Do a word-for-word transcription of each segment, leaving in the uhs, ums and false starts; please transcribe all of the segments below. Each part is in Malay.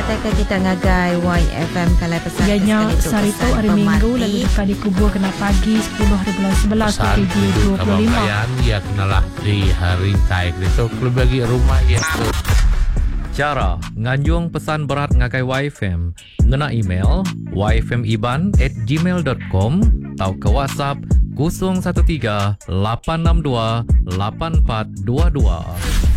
katakan kita ngagai Y F M kalau pesan ianya sarito hari Minggu lalu dekat dikubur kena pagi sepuluh hari bulan sebelas tujuh dua puluh lima. Ya kenalah di hari taik itu kalau bagi rumah ya. Cara nganjung pesan berat ngakai Y F M ngena email y f m iban at gmail dot com atau ke WhatsApp kosong satu tiga lapan enam dua lapan empat dua dua.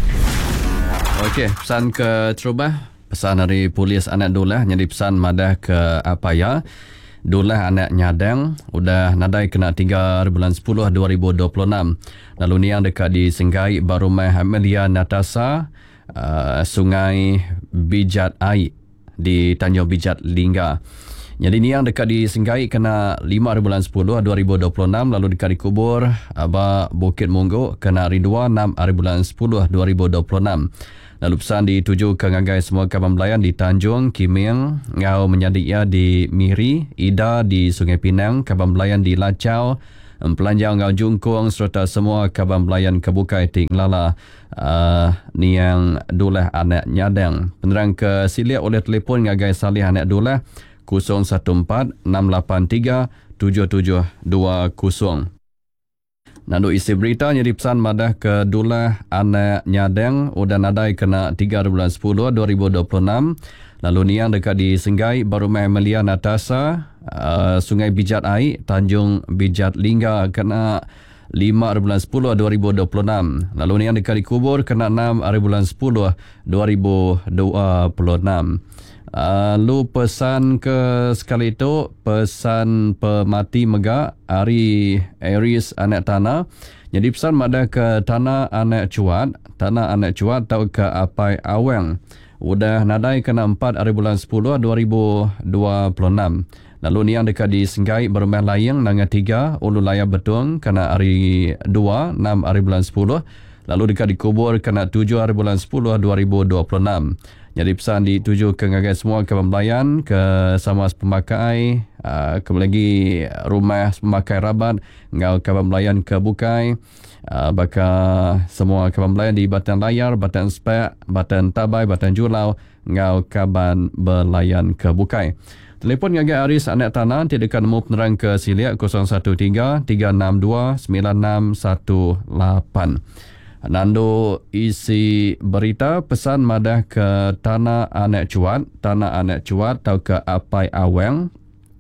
Okey, pesan ke Terubah, pesan dari polis anak Dullah, jadi pesan madah ke apa ya? Dullah anak nyadang udah nadai kena tiga bulan sepuluh dua ribu dua puluh enam. Lalu ni yang dekat di Senggai Barumai Amelia Natasa, uh, Sungai Bijat Air di Tanjung Bijat Lingga. Jadi ni yang dekat di Senggai kena lima bulan sepuluh dua ribu dua puluh enam, lalu dekat dikubur Aba Bukit Munggu kena hari dua enam bulan sepuluh dua ribu dua puluh enam. Lalu pesan dituju ke ngagai semua kawan belayan di Tanjung, Kiming, Ngau Menyadia di Miri, Ida di Sungai Pinang, kawan belayan di Lacau, Pelanjang Ngau Jungkung serta semua kawan belayan Kebukai Ting Lala. Uh, ni yang Dullah anak nyadang. Penerang ke siliak oleh telefon ngagai salih anak Dullah kosong satu empat enam lapan tiga tujuh tujuh dua kosong. Nanduk isi berita jadi pesan madah ke Dullah anak nyadang udah nadai kena tiga bulan sepuluh dua ribu dua puluh enam. Lalu ni yang dekat di Senggai Barumai Amelia Natasa, uh, Sungai Bijat Air, Tanjung Bijat Lingga kena lima bulan sepuluh dua ribu dua puluh enam. Lalu ni yang dekat di Kubur kena enam bulan sepuluh dua ribu dua puluh enam. Uh, lu pesan ke sekali itu pesan pemati megak Ari Aries anak tanah. Jadi pesan madah ke tanah anak cuat, tanah anak cuat atau ke Apai Aweng. Udah nadai kena empat bulan sepuluh dua ribu dua puluh enam. Lalu ni yang dekat di Senggai Bermain Layang Nanga tiga Ulu Laya Betung kena hari dua enam bulan sepuluh. Lalu dekat di Kubur kena tujuh bulan sepuluh dua ribu dua puluh enam. Jadi pesan dituju ke ngagai semua kawan belayan, ke sama pemakai, uh, ke lagi rumah pemakai rabat, ngau kawan belayan ke Bukai, uh, baka semua kawan belayan di Batan Layar, Batan Spek, Batan Tabai, Batan Julau, ngau kawan belayan ke Bukai. Telefon ngagai Aris anak tanah tidak nemu penerang ke siliak kosong satu tiga tiga enam dua sembilan enam satu lapan. Nando isi berita pesan madah ke tanah anak cuat, tanah anak cuat atau ke Apai Aweng.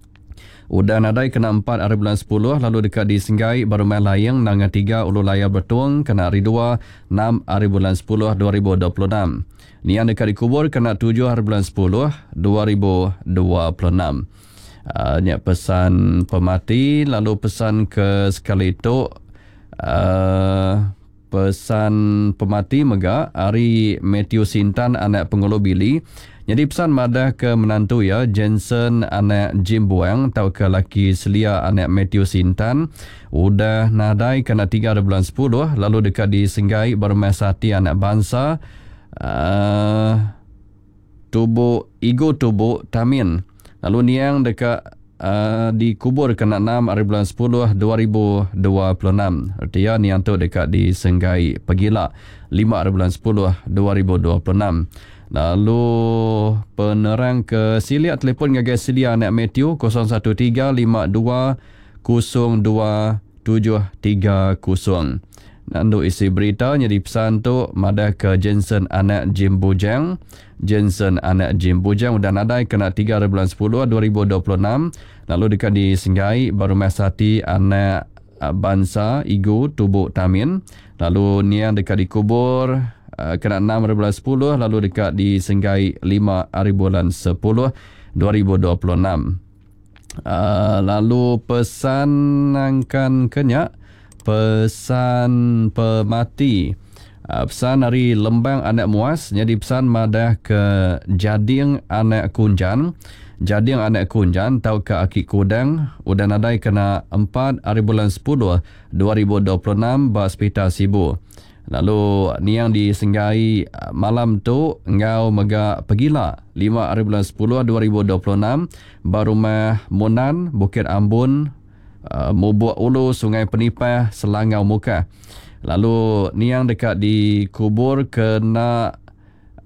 Udah nadai kena empat bulan sepuluh, lalu dekat di Senggai Barumai Layang Nanga tiga Ulu Layar Betung kena hari dua enam bulan sepuluh dua ribu dua puluh enam. Ni yang dekat di Kubur kena tujuh bulan sepuluh dua ribu dua puluh enam. Uh, ni pesan pemati, lalu pesan ke sekali itu uh, pesan pemati megak Ari Matthew Sintan anak pengulu Billy. Jadi pesan madah ke menantu ya Jensen anak Jim Buang atau ke laki selia anak Matthew Sintan udah nadai kena tiga bulan sepuluh, lalu dekat di Senggai Bermesati anak bangsa uh, tubuh Igo tubuh Tamin. Lalu ni yang dekat Uh, dikubur kena enam bulan sepuluh dua ribu dua puluh enam. Artinya ni yang tu dekat di Senggai Pegila lima bulan sepuluh dua ribu dua puluh enam. Lalu penerang ke siliak telefon ngagai selia anak Matthew kosong satu tiga lima dua kosong dua tujuh tiga kosong. Nanduk isi berita jadi pesan tu madah ke Jensen anak Jim Bujang. Jensen anak Jim Bujang udah nadai kena tiga bulan sepuluh dua ribu dua puluh enam. Lalu dekat di Senggai Barumai Sati anak Bansa Igu Tubuh Tamin. Lalu ni yang dekat di Kubur uh, kena enam bulan sepuluh, lalu dekat di Senggai lima bulan sepuluh dua ribu dua puluh enam. Uh, lalu pesan angkan kenyak pesan pemati. Uh, pesan dari Lembang anak Muas, jadi pesan madah ke Jading anak Kunjan. Jading anak Kunjan tau ke Akik Kudang udah nadai kena empat bulan sepuluh dua ribu dua puluh enam bas pita Sibu. Lalu ni yang di Senggai malam tu ngau mega Pegila lima bulan sepuluh dua ribu dua puluh enam Barumah Munan Bukit Ambon uh, Mubuak Ulu Sungai Penipah Selangau Muka. Lalu ni yang dekat di Kubur kena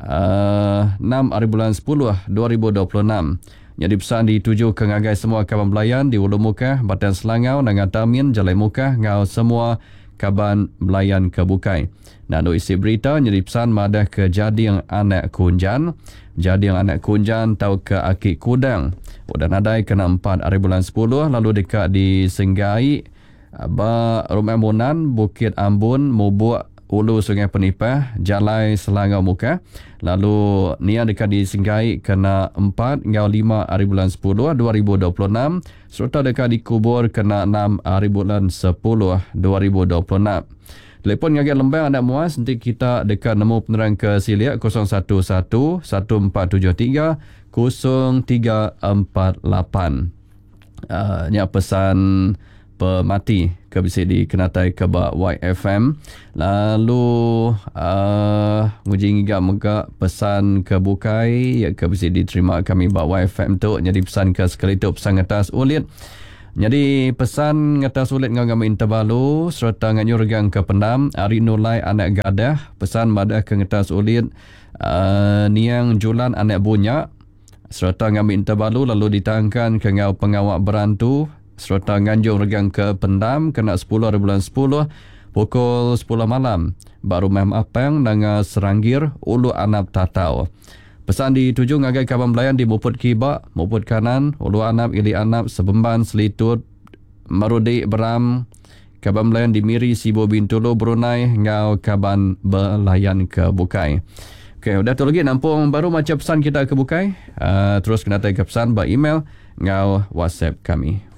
uh, enam hari bulan sepuluh dua ribu dua puluh enam. Jadi pesan dituju ke ngagai semua kaban belayan di Ulu Mukah, Batan Selangau, Nangan Tamin, Jalai Mukah, ngau semua kaban belayan ke Bukai. Nah, do isi berita jadi pesan madah ke jadi yang anak kunjan. Jadi yang anak kunjan tahu ke Akik Kudang. Udah nadai kena empat hari bulan sepuluh lalu dekat di Senggai, Aba Rumah Munan, Bukit Ambun, Mubuk, Ulu Sungai Penipah, Jalai Selangau Mukah. Lalu Nia dekat di Senggai kena empat hingga lima hari bulan sepuluh dua ribu dua puluh enam. Serta dekat di Kubur kena enam hari bulan sepuluh dua ribu dua puluh enam. Telepon ngagai Lembang anda muas, nanti kita dekat nemu penerang ke Siliak kosong satu satu satu empat tujuh tiga kosong tiga empat lapan. Uh, ini pesan pemati ke bisi di kenatai ke bak Y F M. Lalu uh, nguji ngigak muka pesan ke Bukai ya ke bisi diterima kami bak Y F M tu. Jadi pesan ke sekali tu pesan atas ulit. Jadi pesan atas ulit ngau kami intervalu serta nganyur regang ke Pendam Ari Nulai anak gadah pesan madah ke atas ulit uh, Niang Julan anak bunyak serta ngami intervalu lalu ditangkan ke ngau pengawak berantu serta nganjung regang ke Pendam kena sepuluh hari bulan sepuluh pukul sepuluh malam baru Mem Apang dengan Seranggir Ulu Anap Tatau. Pesan dituju ngagai kaban belayan di Muput Kibak, Muput Kanan, Ulu Anap, Ili Anap, Sebemban, Selitut, Marudi, Beram, kaban belayan di Miri, Sibu Bintulu, Brunei, ngau kaban belayan ke Bukai. Okey, udah tu lagi nampung baru macam pesan kita ke Bukai. Uh, terus kena tag ke pesan by email ngau WhatsApp kami.